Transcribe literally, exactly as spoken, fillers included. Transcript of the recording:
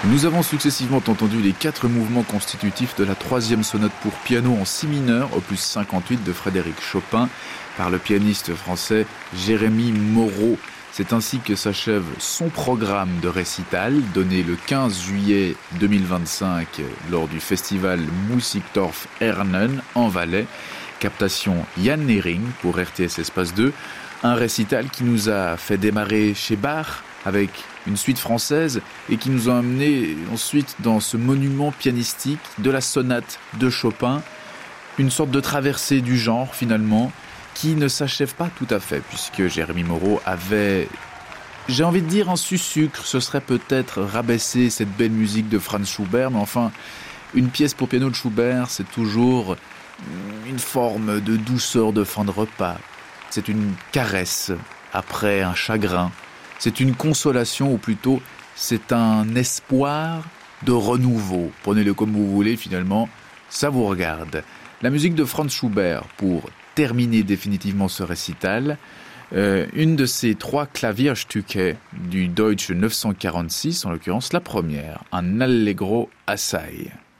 Nous avons successivement entendu les quatre mouvements constitutifs de la troisième sonate pour piano en si mineur, opus cinquante-huit de Frédéric Chopin, par le pianiste français Jérémy Moreau. C'est ainsi que s'achève son programme de récital, donné le quinze juillet deux mille vingt-cinq lors du festival Musikdorf Ernen en Valais. Captation Yann Nering pour R T S Espace deux. Un récital qui nous a fait démarrer chez Bach avec une suite française et qui nous a amené ensuite dans ce monument pianistique de la sonate de Chopin. Une sorte de traversée du genre finalement qui ne s'achève pas tout à fait puisque Jérémy Moreau avait, j'ai envie de dire un sucre, ce serait peut-être rabaisser cette belle musique de Franz Schubert, mais enfin une pièce pour piano de Schubert c'est toujours une forme de douceur de fin de repas. C'est une caresse après un chagrin. C'est une consolation, ou plutôt, c'est un espoir de renouveau. Prenez-le comme vous voulez, finalement, ça vous regarde. La musique de Franz Schubert, pour terminer définitivement ce récital, euh, une de ces trois Klavierstücke du Deutsche neuf cent quarante-six, en l'occurrence la première, un Allegro assai.